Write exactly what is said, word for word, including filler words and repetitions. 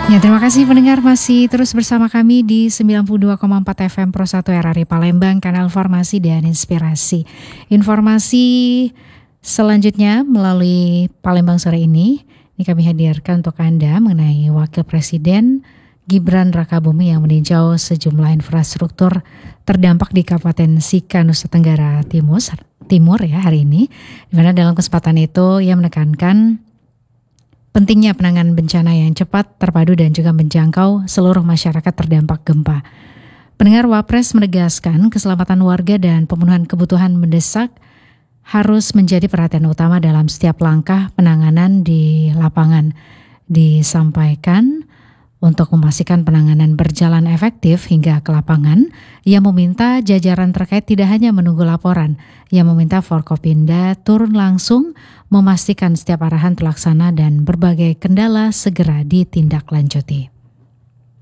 Ya, terima kasih pendengar masih terus bersama kami di sembilan puluh dua koma empat F M Pro satu R R I Palembang, kanal Informasi dan Inspirasi. Informasi selanjutnya melalui Palembang sore ini, ini kami hadirkan untuk Anda mengenai Wakil Presiden Gibran Rakabuming yang meninjau sejumlah infrastruktur terdampak di Kabupaten Sika, Nusa Tenggara Timur, Timur ya hari ini. Di mana dalam kesempatan itu ia menekankan pentingnya penanganan bencana yang cepat, terpadu dan juga menjangkau seluruh masyarakat terdampak gempa. Pendengar, Wapres menegaskan keselamatan warga dan pemenuhan kebutuhan mendesak harus menjadi perhatian utama dalam setiap langkah penanganan di lapangan. Disampaikan untuk memastikan penanganan berjalan efektif hingga ke lapangan, ia meminta jajaran terkait tidak hanya menunggu laporan, ia meminta Forkopimda turun langsung memastikan setiap arahan terlaksana dan berbagai kendala segera ditindaklanjuti.